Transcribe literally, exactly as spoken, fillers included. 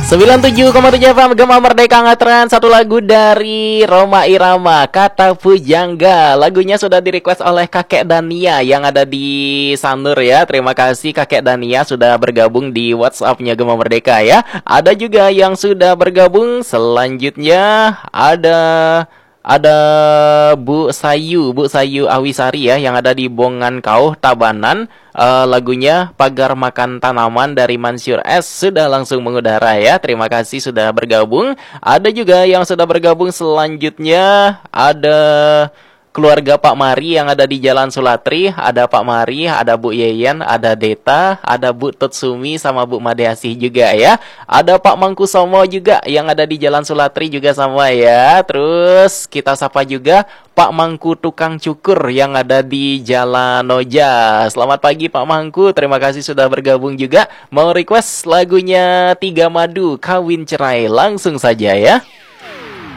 sembilan puluh tujuh koma tujuh F M Gema Merdeka Ngatren. Satu lagu dari Rhoma Irama, Kata Pujangga. Lagunya sudah direquest oleh Kakek Dania yang ada di Sanur ya. Terima kasih Kakek Dania sudah bergabung di WhatsApp-nya Gema Merdeka ya. Ada juga yang sudah bergabung. Selanjutnya ada ada Bu Sayu, Bu Sayu Awisari ya, yang ada di Bongan Kau, Tabanan. Uh, lagunya Pagar Makan Tanaman dari Mansur S sudah langsung mengudara ya. Terima kasih sudah bergabung. Ada juga yang sudah bergabung selanjutnya. Ada keluarga Pak Mari yang ada di Jalan Sulatri. Ada Pak Mari, ada Bu Yeyen, ada Deta, ada Bu Tutsumi sama Bu Madeasih juga ya. Ada Pak Mangkusomo juga yang ada di Jalan Sulatri juga sama ya. Terus kita sapa juga Pak Mangku Tukang Cukur yang ada di Jalan Noja. Selamat pagi Pak Mangku, terima kasih sudah bergabung juga. Mau request lagunya Tiga Madu, Kawin Cerai, langsung saja ya.